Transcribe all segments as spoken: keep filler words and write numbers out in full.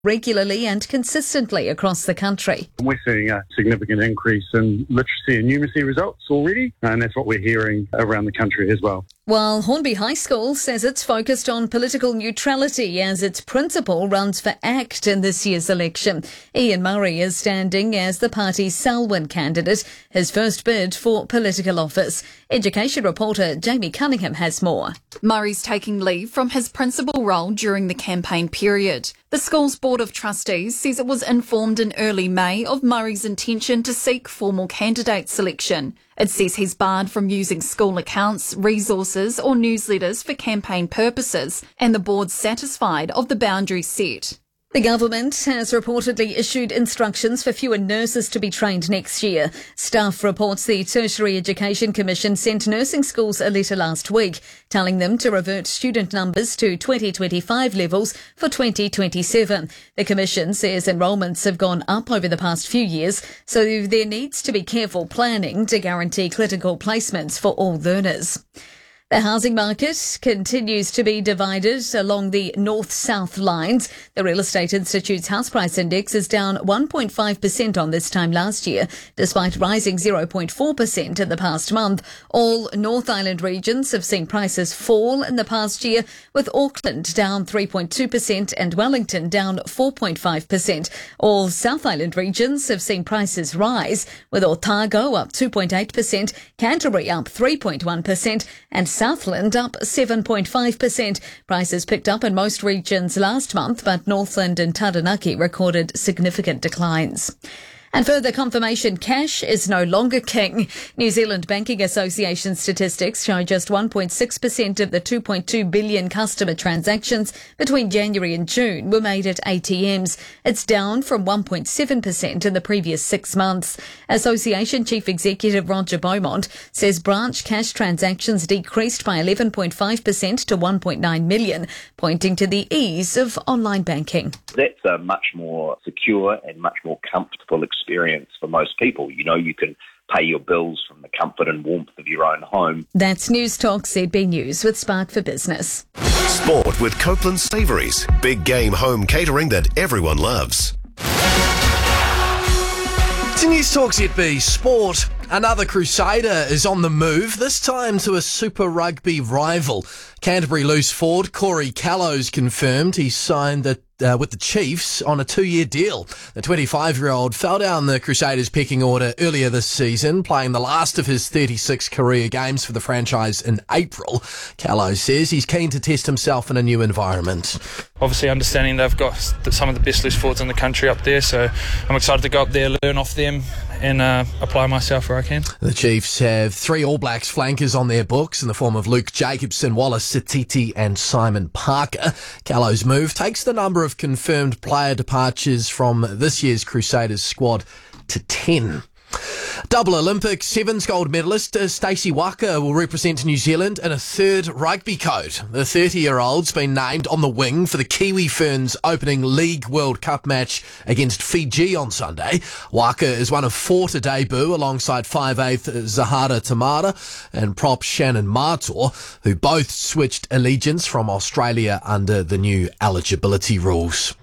regularly and consistently across the country. We're seeing a significant increase in literacy and numeracy results already, and that's what we're hearing around the country as well. While Hornby High School says it's focused on political neutrality as its principal runs for ACT in this year's election. Ian Murray is standing as the party's Selwyn candidate, his first bid for political office. Education reporter Jamie Cunningham has more. Murray's taking leave from his principal role during the campaign period. The school's Board of Trustees says it was informed in early May of Murray's intention to seek formal candidate selection. It says he's barred from using school accounts, resources or newsletters for campaign purposes, and the board's satisfied of the boundaries set. The government has reportedly issued instructions for fewer nurses to be trained next year. Staff reports the Tertiary Education Commission sent nursing schools a letter last week telling them to revert student numbers to twenty twenty-five levels for twenty twenty-seven. The Commission says enrolments have gone up over the past few years, so there needs to be careful planning to guarantee clinical placements for all learners. The housing market continues to be divided along the north-south lines. The Real Estate Institute's house price index is down one point five percent on this time last year, despite rising zero point four percent in the past month. All North Island regions have seen prices fall in the past year, with Auckland down three point two percent and Wellington down four point five percent. All South Island regions have seen prices rise, with Otago up two point eight percent, Canterbury up three point one percent and Southland up seven point five percent. Prices picked up in most regions last month, but Northland and Taranaki recorded significant declines. And further confirmation, cash is no longer king. New Zealand Banking Association statistics show just one point six percent of the two point two billion customer transactions between January and June were made at A T Ms. It's down from one point seven percent in the previous six months. Association Chief Executive Roger Beaumont says branch cash transactions decreased by eleven point five percent to one point nine million, pointing to the ease of online banking. That's a much more secure and much more comfortable experience. experience for most people. You know, you can pay your bills from the comfort and warmth of your own home. That's News Talk Z B News with Spark for Business. Sport with Copeland Savouries. Big game home catering that everyone loves. To News Talk Z B Sport. Another Crusader is on the move, this time to a Super Rugby rival. Canterbury loose forward Corey Callows confirmed he signed the, uh, with the Chiefs on a two-year deal. The twenty-five-year-old fell down the Crusaders' pecking order earlier this season, playing the last of his thirty-six career games for the franchise in April. Callows says he's keen to test himself in a new environment. Obviously understanding they've got some of the best loose forwards in the country up there, so I'm excited to go up there, learn off them and uh, apply myself where I can. The Chiefs have three All Blacks flankers on their books in the form of Luke Jacobson, Wallace Satiti and Simon Parker. Callows' move takes the number of confirmed player departures from this year's Crusaders squad to ten. Double Olympic sevens gold medalist uh, Stacey Waka will represent New Zealand in a third rugby code. The thirty-year-old's been named on the wing for the Kiwi Ferns opening League World Cup match against Fiji on Sunday. Waka is one of four to debut alongside five-eighth Zahara Tamara and prop Shannon Martor, who both switched allegiance from Australia under the new eligibility rules.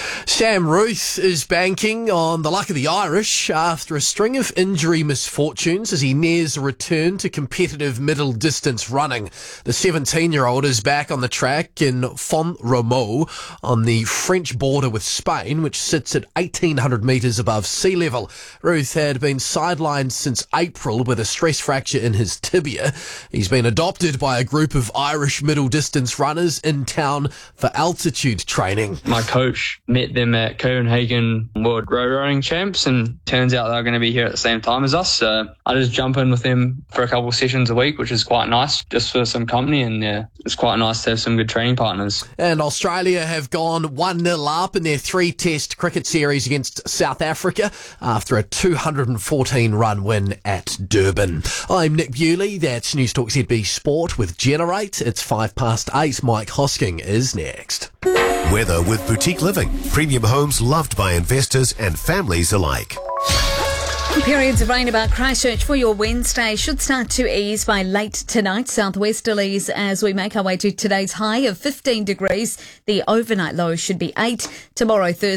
Sam Ruth is banking on the luck of the Irish after a string of injury misfortunes as he nears a return to competitive middle distance running. The seventeen-year-old is back on the track in Font-Romeu on the French border with Spain, which sits at eighteen hundred metres above sea level. Ruth had been sidelined since April with a stress fracture in his tibia. He's been adopted by a group of Irish middle distance runners in town for altitude training. My coach met them at Copenhagen World Row Rowing Champs, and turns out they're going to be here at the same time as us. So I just jump in with them for a couple of sessions a week, which is quite nice, just for some company, and yeah, it's quite nice to have some good training partners. And Australia have gone one nil up in their three-test cricket series against South Africa after a two hundred fourteen run win at Durban. I'm Nick Bewley. That's News Talk Z B Sport with Generate. It's five past eight. Mike Hosking is next. Weather with Boutique Living. Premium homes loved by investors and families alike. Periods of rain about Christchurch for your Wednesday should start to ease by late tonight. Southwesterlies as we make our way to today's high of fifteen degrees. The overnight low should be eight. Tomorrow, Thursday.